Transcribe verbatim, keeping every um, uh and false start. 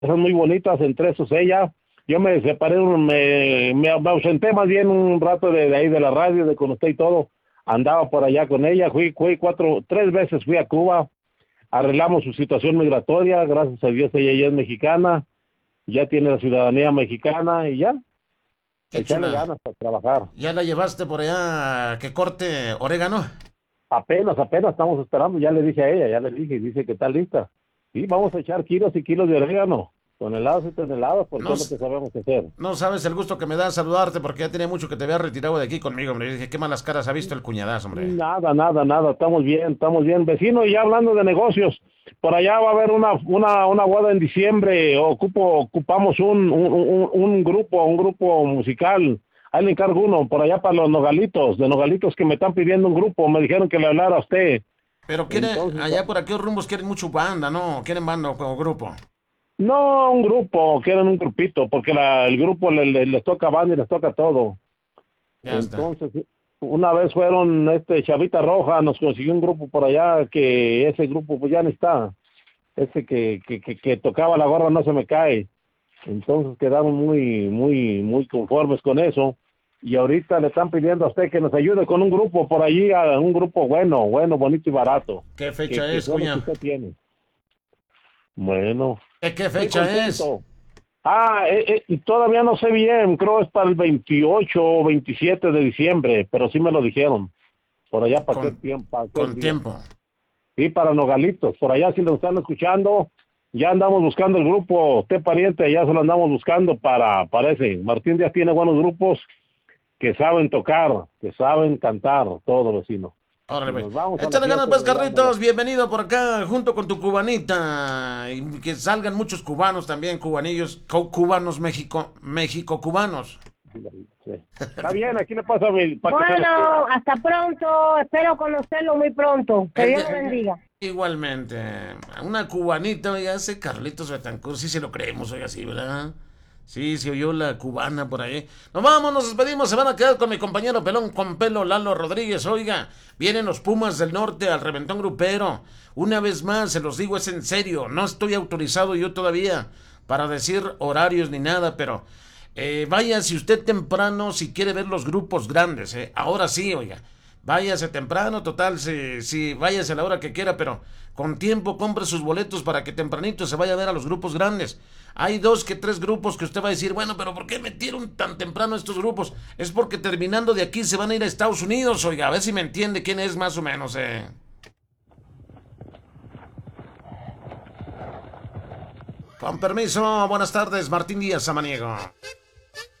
son muy bonitas, entre esos ella. Yo me separé, un- me, me, me ausenté más bien un rato de, de ahí de la radio, de con usted y todo. Andaba por allá con ella, fui, fui cuatro, tres veces fui a Cuba, arreglamos su situación migratoria, gracias a Dios ella ya es mexicana, ya tiene la ciudadanía mexicana y ya, Qué echarle chula. ganas para trabajar. ¿Ya la llevaste por allá que corte orégano? Apenas, apenas estamos esperando, ya le dije a ella, ya le dije, y dice que está lista. Sí, vamos a echar kilos y kilos de orégano, toneladas y toneladas, porque No, es lo que sabemos hacer. no sabes el gusto que me da saludarte porque ya tenía mucho que te había retirado de aquí conmigo, hombre. Y dije, qué malas caras ha visto el cuñadazo, hombre. Nada, nada, nada, estamos bien, estamos bien. Vecino, y ya hablando de negocios, por allá va a haber una, una, una boda en diciembre, ocupo, ocupamos un, un, un, un grupo, un grupo musical, ahí le encargo uno, por allá para los Nogalitos, de Nogalitos que me están pidiendo un grupo, me dijeron que le hablara a usted. Pero quiere, Entonces, allá por aquellos rumbos quieren mucho banda, ¿no? Quieren banda o grupo. no un grupo, quieren un grupito, porque la, el grupo le, le- les toca banda y les toca todo. Ya está. Entonces, una vez fueron, este, Chavita Roja nos consiguió un grupo por allá, que ese grupo pues ya no está. Ese que, que, que, que tocaba la gorra no se me cae. Entonces quedamos muy, muy, muy conformes con eso. Y ahorita le están pidiendo a usted que nos ayude con un grupo por allí, a un grupo bueno, bueno, bonito y barato, ¿Qué que, fecha que es, sea lo que cuña? usted tiene. Bueno, ¿Qué, qué estoy fecha es? contento. Ah, eh, eh, y todavía no sé bien, creo es para el veintiocho o veintisiete de diciembre, pero sí me lo dijeron. Por allá, ¿para qué Con, tiempo, para qué con día? tiempo. Sí, para Nogalitos, por allá si lo están escuchando, ya andamos buscando el grupo, usted pariente, ya se lo andamos buscando para, parece, Martín Díaz tiene buenos grupos que saben tocar, que saben cantar, todo vecino. Órale, Y pues. nos vamos a la Échale ganas, fiesta pues, de allá en Carlitos. Nogal- Bienvenido por acá, junto con tu cubanita. Y que salgan muchos cubanos también, cubanillos, cu- cubanos, México, México, cubanos. sí. Está bien, aquí le pasa a mi, para que se Bueno, despida. hasta pronto. Espero conocerlo muy pronto. Que El Dios día- lo bendiga. igualmente, una cubanita, oiga, ese Carlitos Betancourt, sí se lo creemos, oiga, sí, ¿verdad? Sí, se oyó la cubana por ahí. Nos vamos, nos despedimos, se van a quedar con mi compañero pelón con pelo, Lalo Rodríguez, oiga. Vienen los Pumas del Norte al reventón grupero. Una vez más, se los digo, es en serio, no estoy autorizado yo todavía para decir horarios ni nada, pero eh, vaya si usted temprano, si quiere ver los grupos grandes, eh. Ahora sí, oiga. Váyase temprano, total, si, si váyase a la hora que quiera, pero con tiempo compre sus boletos para que tempranito se vaya a ver a los grupos grandes. Hay dos que tres grupos que usted va a decir, bueno, pero ¿por qué metieron tan temprano estos grupos? Es porque terminando de aquí se van a ir a Estados Unidos, oiga, a ver si me entiende quién es más o menos, eh. Con permiso, buenas tardes, Martín Díaz Samaniego.